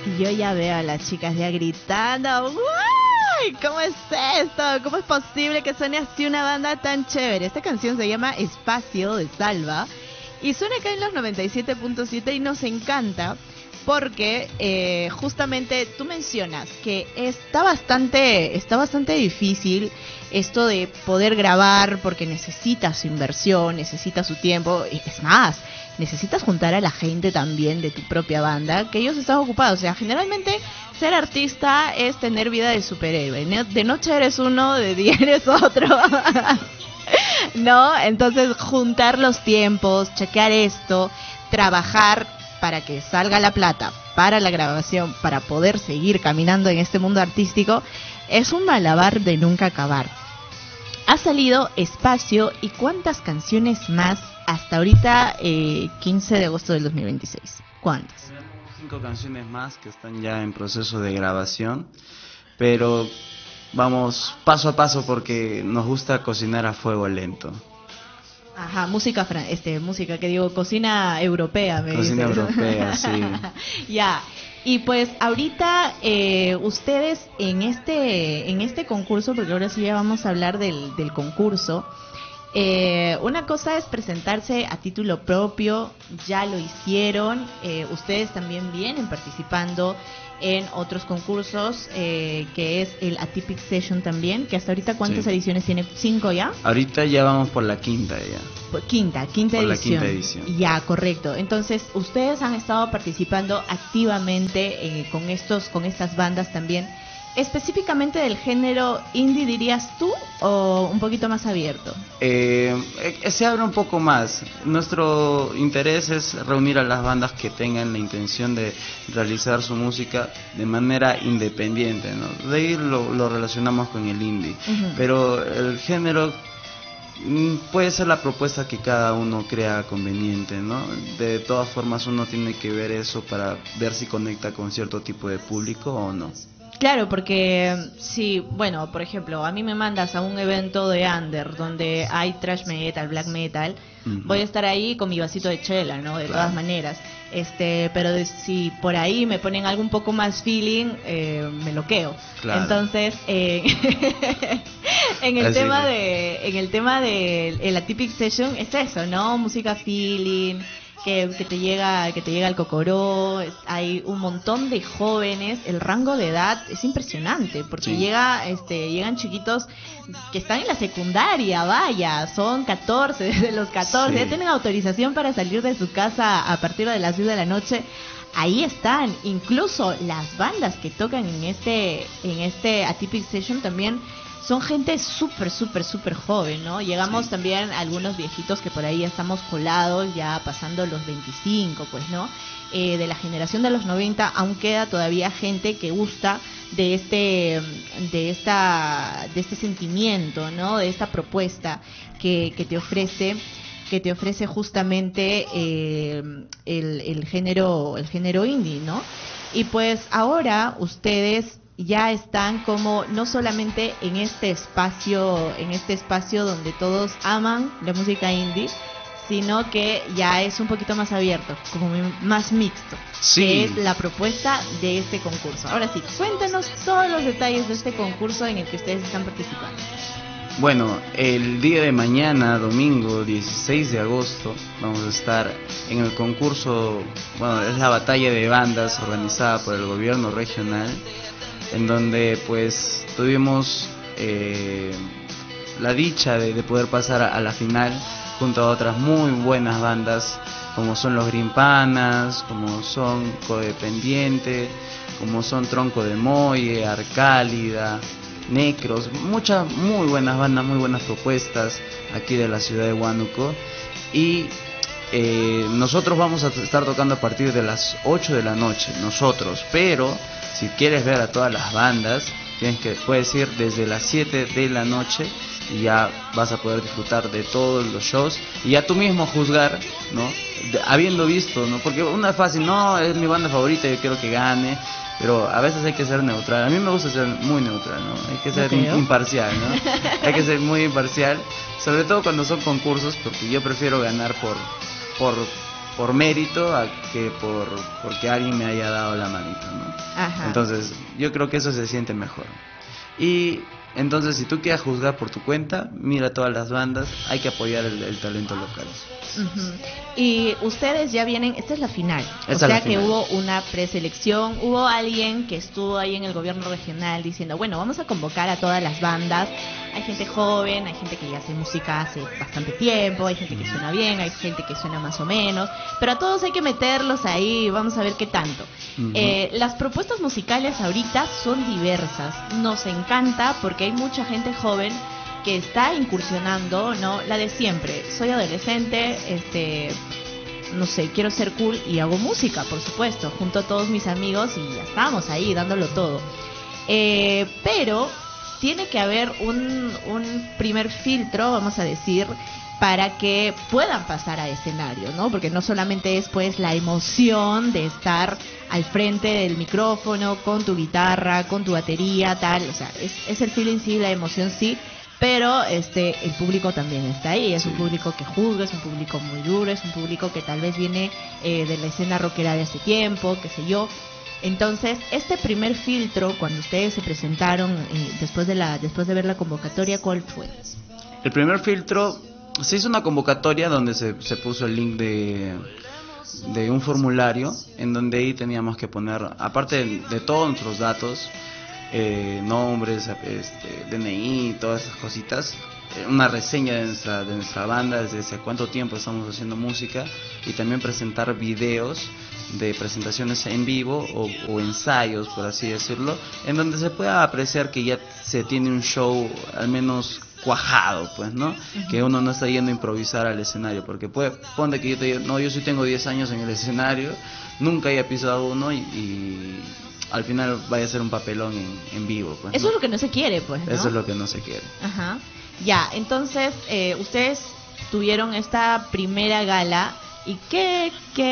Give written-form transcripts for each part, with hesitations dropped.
Yo ya veo a las chicas ya gritando. ¡Uy! ¿Cómo es esto? ¿Cómo es posible que suene así una banda tan chévere? Esta canción se llama Espacio de Salva y suena acá en los 97.7 y nos encanta porque justamente tú mencionas que está bastante difícil esto de poder grabar porque necesita su inversión, necesita su tiempo, y es más, necesitas juntar a la gente también de tu propia banda, que ellos están ocupados. O sea, generalmente ser artista es tener vida de superhéroe. De noche eres uno, de día eres otro. ¿No? Entonces, juntar los tiempos, chequear esto, trabajar para que salga la plata para la grabación, para poder seguir caminando en este mundo artístico, es un malabar de nunca acabar. Ha salido Espacio y ¿cuántas canciones más hasta ahorita, 15 de agosto del 2026? ¿Cuántas? Tenemos 5 canciones más que están ya en proceso de grabación, pero vamos paso a paso porque nos gusta cocinar a fuego lento. Ajá, música cocina europea, me Cocina dice. europea, sí. Ya, y pues ahorita ustedes en este concurso, porque ahora sí ya vamos a hablar del concurso, una cosa es presentarse a título propio, ya lo hicieron, ustedes también vienen participando en otros concursos, que es el Atypic Session también, que hasta ahorita ¿cuántas ediciones tiene? ¿5 ya? Ahorita ya vamos por la quinta ya. Quinta Por edición. la quinta edición. Ya, correcto. Entonces, ustedes han estado participando activamente con estas bandas también. Específicamente del género indie, dirías tú, o un poquito más abierto. Se abre un poco más. Nuestro interés es reunir a las bandas que tengan la intención de realizar su música de manera independiente, ¿no? De ahí lo relacionamos con el indie. Uh-huh. Pero el género puede ser la propuesta que cada uno crea conveniente, ¿no? De todas formas uno tiene que ver eso para ver si conecta con cierto tipo de público o no. Claro, porque si, bueno, por ejemplo, a mí me mandas a un evento de under donde hay thrash metal, black metal, voy a estar ahí con mi vasito de chela, ¿no? De todas maneras. Pero si por ahí me ponen algo un poco más feeling, me loqueo. Claro. Entonces, en el tema de el Atypic Session es eso, ¿no? Música feeling, que te llega el cocoró. Hay un montón de jóvenes, el rango de edad es impresionante porque llegan chiquitos que están en la secundaria, vaya, son 14, desde los 14 ya tienen autorización para salir de su casa a partir de las 10 de la noche. Ahí están, incluso las bandas que tocan en este Atypic Session también son gente súper joven, ¿no? Llegamos también a algunos viejitos que por ahí ya estamos colados, ya pasando los 25, pues, ¿no? De la generación de los 90 aún queda todavía gente que gusta de este sentimiento, ¿no? De esta propuesta que te ofrece justamente el género indie, ¿no? Y pues ahora ustedes ya están como no solamente en este espacio donde todos aman la música indie, sino que ya es un poquito más abierto, como más mixto, que es la propuesta de este concurso. Ahora sí, cuéntanos todos los detalles de este concurso en el que ustedes están participando. Bueno, el día de mañana, domingo 16 de agosto, vamos a estar en el concurso, bueno, es la batalla de bandas organizada por el gobierno regional, en donde pues tuvimos la dicha de poder pasar a la final junto a otras muy buenas bandas como son los Green Panas, como son Codependiente, como son Tronco de Molle, Arcálida, Necros, muchas muy buenas bandas, muy buenas propuestas aquí de la ciudad de Huánuco. Y nosotros vamos a estar tocando a partir de las 8 de la noche, nosotros, pero si quieres ver a todas las bandas, puedes ir desde las 7 de la noche y ya vas a poder disfrutar de todos los shows y ya tú mismo juzgar, ¿no? Habiendo visto, ¿no? Porque una es fácil, no, es mi banda favorita, yo quiero que gane, pero a veces hay que ser neutral. A mí me gusta ser muy neutral, ¿no? Hay que ser imparcial, ¿no? Hay que ser muy imparcial, sobre todo cuando son concursos, porque yo prefiero ganar por por mérito a que porque alguien me haya dado la manito, ¿no? Ajá. Entonces, yo creo que eso se siente mejor. Y entonces, si tú quieres juzgar por tu cuenta, mira todas las bandas, hay que apoyar el talento local. Uh-huh. Y ustedes ya vienen, esta es la final, o sea que hubo una preselección, hubo alguien que estuvo ahí en el gobierno regional diciendo, bueno, vamos a convocar a todas las bandas, hay gente joven, hay gente que ya hace música hace bastante tiempo, hay gente que suena bien, hay gente que suena más o menos, pero a todos hay que meterlos ahí, vamos a ver qué tanto. Uh-huh. Las propuestas musicales ahorita son diversas, nos encanta porque hay mucha gente joven que está incursionando, ¿no? La de siempre, soy adolescente, no sé, quiero ser cool y hago música, por supuesto, junto a todos mis amigos y ya estamos ahí dándolo todo. Pero tiene que haber un primer filtro, vamos a decir, para que puedan pasar a escenario, ¿no? Porque no solamente es pues la emoción de estar al frente del micrófono con tu guitarra, con tu batería, tal, o sea, es el feeling sí, la emoción sí, pero el público también está ahí, es un público que juzga, es un público muy duro, es un público que tal vez viene de la escena rockera de hace tiempo, qué sé yo. Entonces, este primer filtro, cuando ustedes se presentaron después de ver la convocatoria, ¿cuál fue? El primer filtro, se hizo una convocatoria donde se puso el link de un formulario en donde ahí teníamos que poner, aparte de todos nuestros datos, nombres, DNI, todas esas cositas, una reseña de nuestra banda, desde hace cuánto tiempo estamos haciendo música, y también presentar videos de presentaciones en vivo o ensayos, por así decirlo, en donde se pueda apreciar que ya se tiene un show al menos cuajado, pues, ¿no? Uh-huh. Que uno no está yendo a improvisar al escenario, porque ponte que yo te digo, no, yo sí tengo 10 años en el escenario, nunca haya pisado uno y al final vaya a ser un papelón en vivo, pues, eso, ¿no? Es lo que no se quiere, pues, ¿no? Eso es lo que no se quiere. Ajá. Ya, entonces, ustedes tuvieron esta primera gala, ¿y qué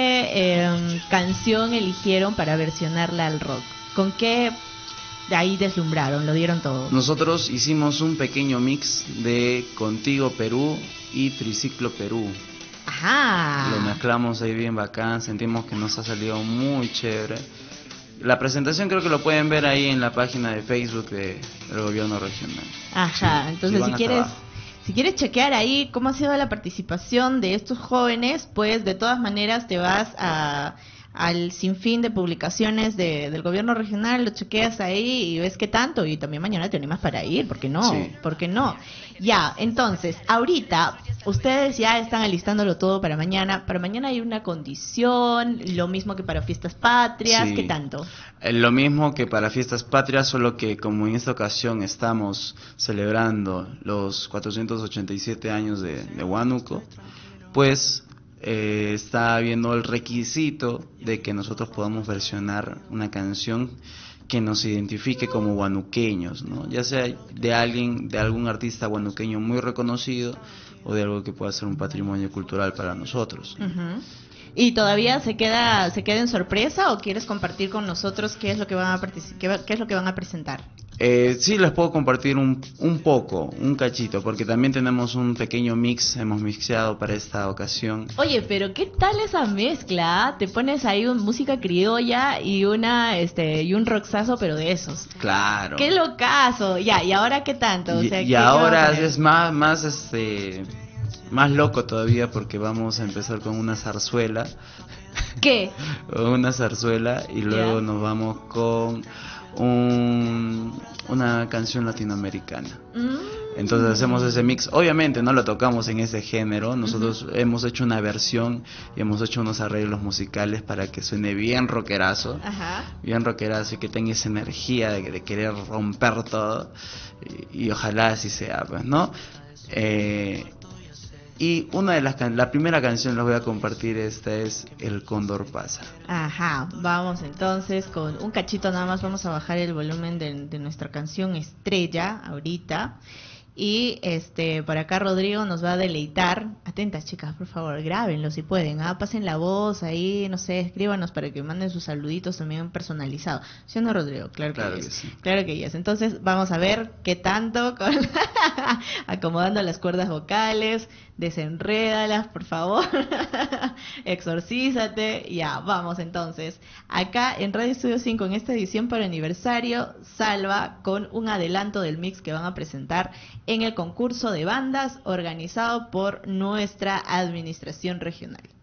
canción eligieron para versionarla al rock? ¿Con qué de ahí deslumbraron? ¿Lo dieron todo? Nosotros hicimos un pequeño mix de Contigo Perú y Triciclo Perú. Ajá. Lo mezclamos ahí bien bacán, sentimos que nos ha salido muy chévere. La presentación creo que lo pueden ver ahí en la página de Facebook del gobierno regional. Ajá, sí, entonces si quieres chequear ahí cómo ha sido la participación de estos jóvenes, pues de todas maneras te vas al sinfín de publicaciones del gobierno regional, lo chequeas ahí y ves qué tanto, y también mañana te animas para ir, ¿por qué no? Sí. ¿Por qué no? Ya, entonces, ahorita ustedes ya están alistándolo todo para mañana. Para mañana hay una condición, lo mismo que para Fiestas Patrias, sí. ¿Qué tanto? Lo mismo que para Fiestas Patrias, solo que como en esta ocasión estamos celebrando los 487 años de Huánuco, pues está habiendo el requisito de que nosotros podamos versionar una canción que nos identifique como huanuqueños, ¿no? Ya sea de algún artista huanuqueño muy reconocido o de algo que pueda ser un patrimonio cultural para nosotros. Uh-huh. ¿Y todavía se queda en sorpresa o quieres compartir con nosotros qué es lo que van a presentar? Sí, les puedo compartir un poco, un cachito, porque también tenemos un pequeño mix, hemos mixeado para esta ocasión. Oye, pero ¿qué tal esa mezcla? Te pones ahí música criolla y un roxazo, pero de esos. Claro. ¡Qué locazo! Ya, ¿y ahora qué tanto? O sea, y ahora es más loco todavía, porque vamos a empezar con una zarzuela. ¿Qué? Una zarzuela, y luego nos vamos con una canción latinoamericana. Entonces hacemos ese mix. Obviamente no lo tocamos en ese género. Nosotros hemos hecho una versión y hemos hecho unos arreglos musicales para que suene bien rockerazo. Ajá. Bien rockerazo, y que tenga esa energía de querer romper todo. Y ojalá así sea, pues, ¿no? Y la primera canción la voy a compartir, esta es El Cóndor Pasa. Ajá, vamos entonces con un cachito nada más, vamos a bajar el volumen de nuestra canción estrella ahorita. Y por acá Rodrigo nos va a deleitar. Atentas, chicas, por favor, grábenlo si pueden. Pasen la voz ahí, no sé, escríbanos para que manden sus saluditos también personalizados. ¿Sí o no, Rodrigo? Claro que sí. Claro que yes. Entonces vamos a ver qué tanto con acomodando las cuerdas vocales. Desenrédalas, por favor. Exorcízate. Ya, vamos entonces. Acá en Radio Estudio 5, en esta edición para aniversario, Salva con un adelanto del mix que van a presentar en el concurso de bandas organizado por nuestra administración regional.